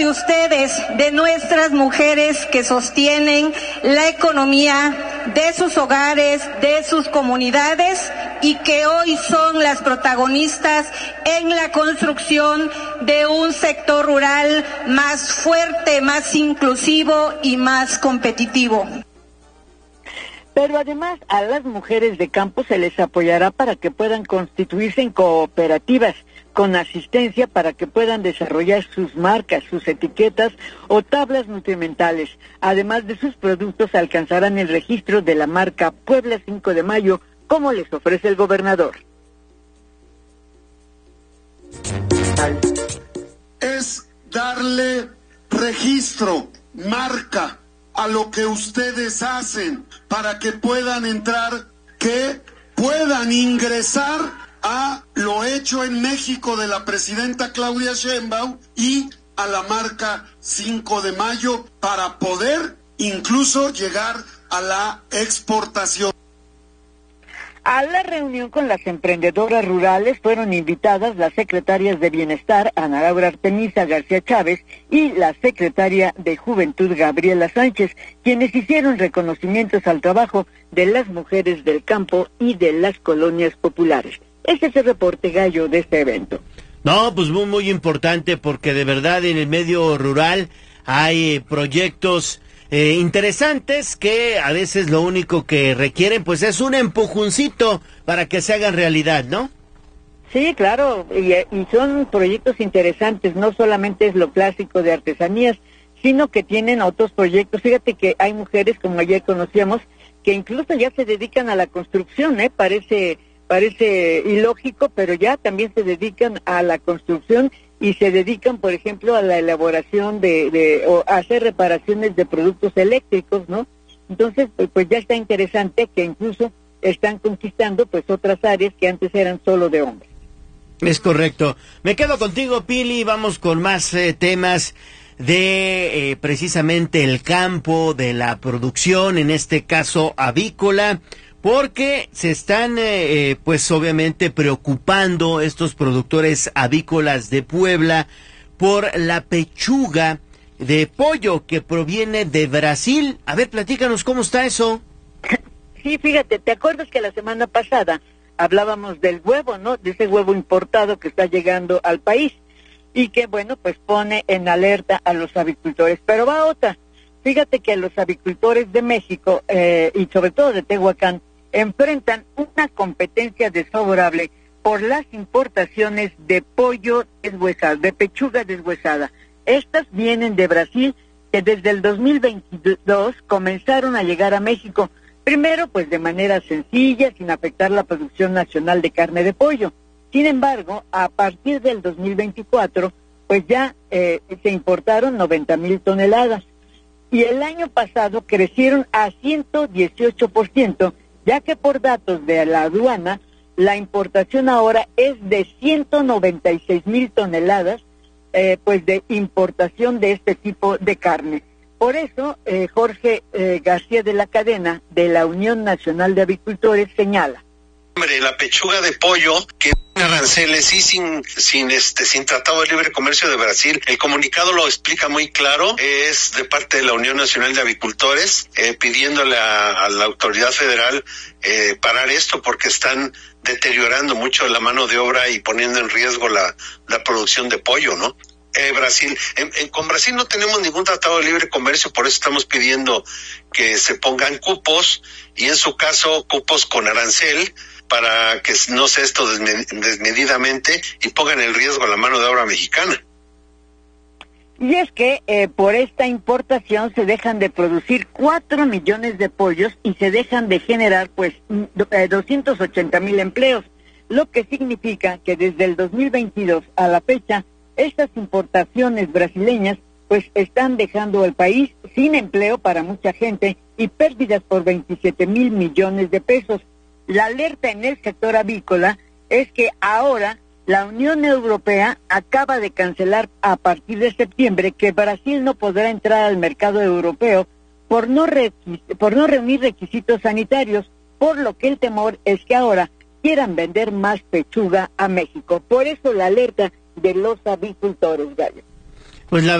de ustedes, de nuestras mujeres que sostienen la economía de sus hogares, de sus comunidades y que hoy son las protagonistas en la construcción de un sector rural más fuerte, más inclusivo y más competitivo. Pero además a las mujeres de campo se les apoyará para que puedan constituirse en cooperativas con asistencia para que puedan desarrollar sus marcas, sus etiquetas o tablas nutrimentales. Además de sus productos alcanzarán el registro de la marca Puebla 5 de Mayo, como les ofrece el gobernador. Es darle registro, marca a lo que ustedes hacen para que puedan entrar, que puedan ingresar a lo hecho en México de la presidenta Claudia Sheinbaum y a la marca 5 de Mayo para poder incluso llegar a la exportación. A la reunión con las emprendedoras rurales fueron invitadas las secretarias de Bienestar, Ana Laura Artemisa García Chávez, y la secretaria de Juventud, Gabriela Sánchez, quienes hicieron reconocimientos al trabajo de las mujeres del campo y de las colonias populares. Este es el reporte, Gallo, de este evento. No, pues muy importante, porque de verdad en el medio rural hay proyectos interesantes que a veces lo único que requieren pues es un empujoncito para que se hagan realidad, ¿no? Sí, claro, y son proyectos interesantes, no solamente es lo clásico de artesanías, sino que tienen otros proyectos. Fíjate que hay mujeres, como ayer conocíamos, que incluso ya se dedican a la construcción, Parece ilógico, pero ya también se dedican a la construcción y se dedican, por ejemplo, a la elaboración o a hacer reparaciones de productos eléctricos, ¿no? Entonces, pues ya está interesante que incluso están conquistando pues otras áreas que antes eran solo de hombres. Es correcto. Me quedo contigo, Pili, vamos con más temas de precisamente el campo, de la producción, en este caso avícola, porque se están, pues obviamente preocupando estos productores avícolas de Puebla por la pechuga de pollo que proviene de Brasil. A ver, platícanos cómo está eso. Sí, fíjate, ¿te acuerdas que la semana pasada hablábamos del huevo, ¿no? De ese huevo importado que está llegando al país y que, bueno, pues pone en alerta a los avicultores. Pero va otra. Fíjate que los avicultores de México y sobre todo de Tehuacán enfrentan una competencia desfavorable por las importaciones de pollo deshuesado, de pechuga deshuesada. Estas vienen de Brasil, que desde el 2022 comenzaron a llegar a México, primero pues de manera sencilla, sin afectar la producción nacional de carne de pollo. Sin embargo, a partir del 2024, pues ya se importaron 90,000 toneladas. Y el año pasado crecieron a 118%, ya que por datos de la aduana, la importación ahora es de 196,000 toneladas, pues de importación de este tipo de carne. Por eso, Jorge García de la Cadena, de la Unión Nacional de Avicultores, señala. Hombre, la pechuga de pollo que aranceles y sin tratado de libre comercio de Brasil. El comunicado lo explica muy claro, es de parte de la Unión Nacional de Avicultores, pidiéndole a la autoridad federal parar esto porque están deteriorando mucho la mano de obra y poniendo en riesgo la producción de pollo, ¿no? Brasil, con Brasil no tenemos ningún tratado de libre comercio, por eso estamos pidiendo que se pongan cupos, y en su caso cupos con arancel, para que no sea esto desmedidamente y pongan en riesgo la mano de obra mexicana. Y es que por esta importación se dejan de producir 4 millones de pollos y se dejan de generar pues 280,000 empleos, lo que significa que desde el 2022 a la fecha estas importaciones brasileñas pues están dejando al país sin empleo para mucha gente y pérdidas por 27,000 millones de pesos. La alerta en el sector avícola es que ahora la Unión Europea acaba de cancelar a partir de septiembre que Brasil no podrá entrar al mercado europeo por no reunir requisitos sanitarios, por lo que el temor es que ahora quieran vender más pechuga a México. Por eso la alerta de los avicultores, Gallo. Pues la